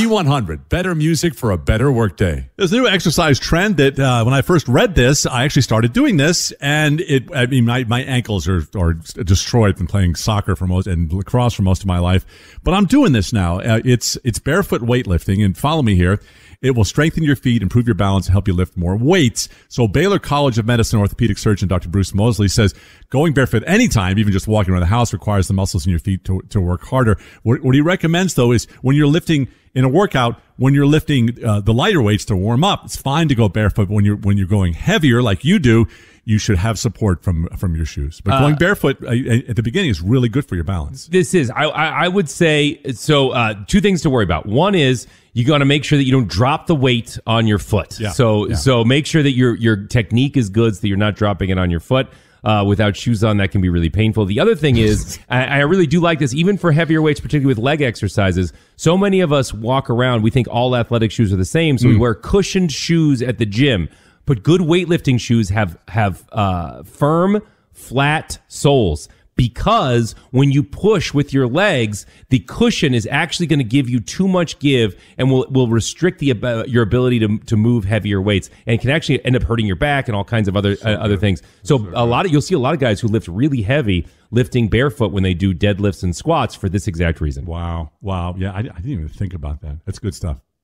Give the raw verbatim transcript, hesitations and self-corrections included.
one hundred, better music for a better workday. There's a new exercise trend that uh, when I first read this, I actually started doing this, and it. I mean, my, my ankles are, are destroyed from playing soccer for most and lacrosse for most of my life. But I'm doing this now. Uh, it's it's barefoot weightlifting, and follow me here. It will strengthen your feet, improve your balance, and help you lift more weights. So Baylor College of Medicine orthopedic surgeon Doctor Bruce Mosley says going barefoot anytime, even just walking around the house, requires the muscles in your feet to, to work harder. What, what he recommends, though, is when you're lifting in a workout, when you're lifting uh, the lighter weights to warm up, it's fine to go barefoot. When you're when you're going heavier like you do, you should have support from from your shoes. But going uh, barefoot uh, at the beginning is really good for your balance. This is, I, I, I would say, so uh, two things to worry about. One is you got to make sure that you don't drop the weight on your foot. Yeah. So yeah. so make sure that your your technique is good so that you're not dropping it on your foot. Uh, without shoes on, that can be really painful. The other thing is, I, I really do like this, even for heavier weights, particularly with leg exercises. So many of us walk around, we think all athletic shoes are the same, so mm. we wear cushioned shoes at the gym. But good weightlifting shoes have have uh, firm, flat soles, because when you push with your legs, the cushion is actually going to give you too much give and will will restrict the uh, your ability to to move heavier weights, and can actually end up hurting your back and all kinds of other uh, other things. So, so a lot of you'll see a lot of guys who lift really heavy lifting barefoot when they do deadlifts and squats for this exact reason. Wow, wow, yeah, I, I didn't even think about that. That's good stuff.